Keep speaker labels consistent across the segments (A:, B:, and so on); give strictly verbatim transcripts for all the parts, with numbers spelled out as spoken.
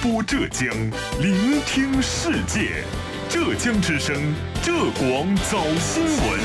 A: 播浙江，聆听世界。浙江之声，浙广早新闻。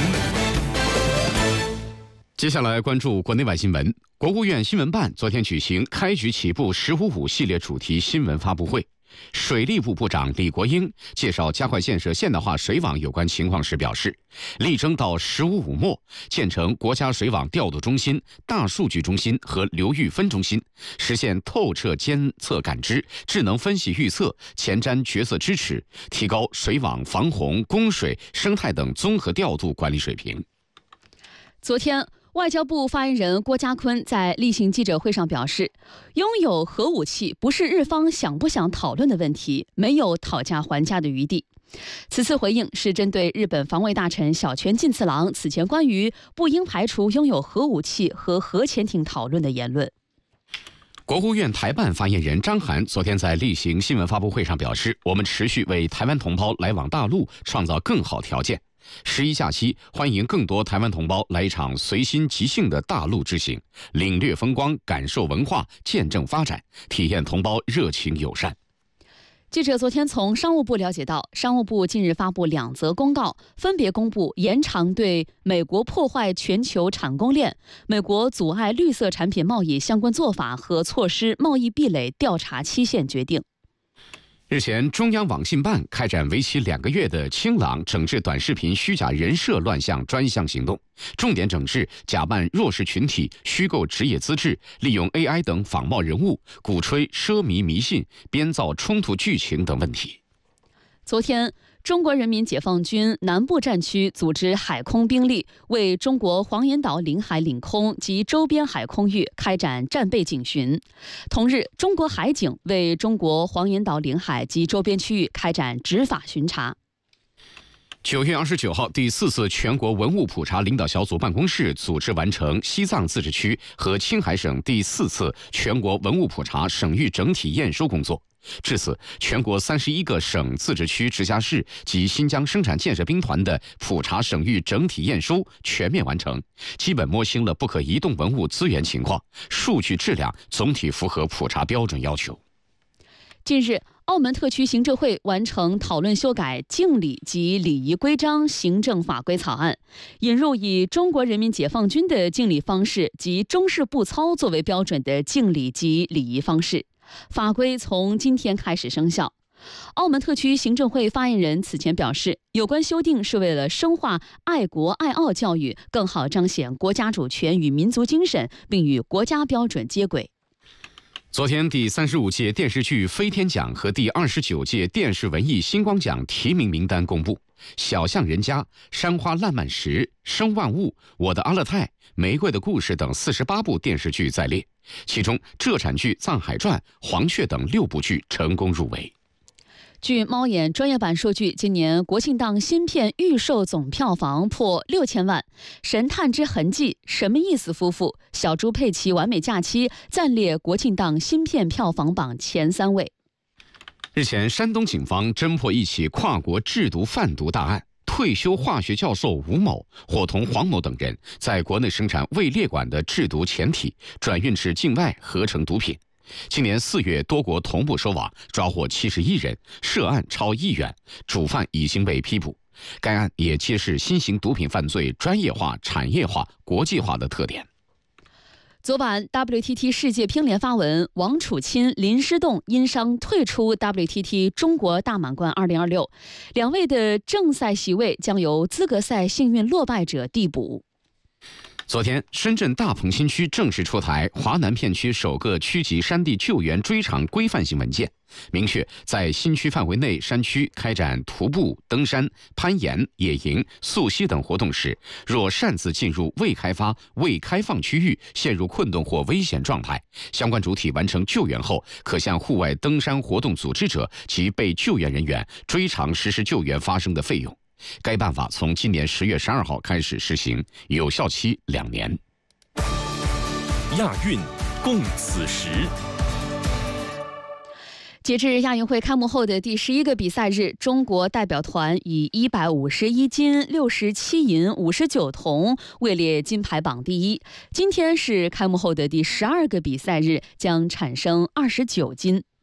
B: 接下来关注国内外新闻。国务院新闻办昨天举行开局起步“十五五”系列主题新闻发布会。水利部部长李国英介绍加快建设现代化水网有关情况时表示，力争到“十五五”末建成国家水网调度中心、大数据中心和流域分中心，实现透彻监测感知、智能分析预测、前瞻决策支持，提高水网、防洪、供水、生态等综合调度管理水平。
C: 昨天，外交部发言人郭家坤在例行记者会上表示，拥有核武器不是日方想不想讨论的问题，没有讨价还价的余地。此次回应是针对日本防卫大臣小泉进次郎此前关于不应排除拥有核武器和核潜艇讨论的言论。
B: 国务院台办发言人张涵昨天在例行新闻发布会上表示，我们持续为台湾同胞来往大陆创造更好条件。十一假期，欢迎更多台湾同胞来一场随心即兴的大陆之行，领略风光，感受文化，见证发展，体验同胞热情友善。
C: 记者昨天从商务部了解到，商务部近日发布两则公告，分别公布延长对美国破坏全球产供链、美国阻碍绿色产品贸易相关做法和措施贸易壁垒调查期限决定。
B: 日前，中央网信办开展为期两个月的清朗整治短视频虚假人设乱象专项行动，重点整治假扮弱势群体、虚构职业资质、利用 A I 等仿冒人物、鼓吹奢靡迷信、编造冲突剧情等问题。
C: 昨天，中国人民解放军南部战区组织海空兵力为中国黄岩岛领海领空及周边海空域开展战备警巡。同日，中国海警为中国黄岩岛领海及周边区域开展执法巡查。
B: 九月二十九号，第四次全国文物普查领导小组办公室组织完成西藏自治区和青海省第四次全国文物普查省域整体验收工作。至此，全国三十一个省、自治区、直辖市及新疆生产建设兵团的普查省域整体验收全面完成，基本摸清了不可移动文物资源情况，数据质量总体符合普查标准要求。
C: 近日，澳门特区行政会完成讨论修改敬礼及礼仪规章行政法规草案，引入以中国人民解放军的敬礼方式及中式步操作为标准的敬礼及礼仪方式。法规从今天开始生效。澳门特区行政会发言人此前表示，有关修订是为了深化爱国爱澳教育，更好彰显国家主权与民族精神，并与国家标准接轨。
B: 昨天，第三十五届电视剧飞天奖和第二十九届电视文艺星光奖提名名单公布，小巷人家、山花烂漫时、生万物、我的阿勒泰、玫瑰的故事等四十八部电视剧在列，其中浙产剧《藏海传》、黄雀等六部剧成功入围。
C: 据猫眼专业版数据，今年国庆档新片预售总票房破六千万，《神探之痕迹》、什么意思夫妇、小猪佩奇完美假期暂列国庆档新片票房榜前三位。
B: 日前，山东警方侦破一起跨国制毒贩毒大案，退休化学教授吴某伙同黄某等人在国内生产未列管的制毒前体，转运至境外合成毒品。今年四月，多国同步收网，抓获七十一人，涉案超亿元，主犯已经被批捕。该案也揭示新型毒品犯罪专业化、产业化、国际化的特点。
C: 昨晚 W T T 世界乒联发文，王楚钦、林诗栋因伤退出 W T T 中国大满贯二零二六，两位的正赛席位将由资格赛幸运落败者递补。
B: 昨天，深圳大鹏新区正式出台华南片区首个区级山地救援追偿规范性文件，明确在新区范围内山区开展徒步、登山、攀岩、野营、溯溪等活动时，若擅自进入未开发、未开放区域，陷入困顿或危险状态，相关主体完成救援后，可向户外登山活动组织者及被救援人员追偿实施救援发生的费用。该办法从今年十月十二号开始实行，有效期两年。
A: 亚运共此时。
C: 截至亚运会开幕后的第十一个比赛日，中国代表团以一百五十一金、六十七银、五十九铜位列金牌榜第一。今天是开幕后的第十二个比赛日，将产生二十九金。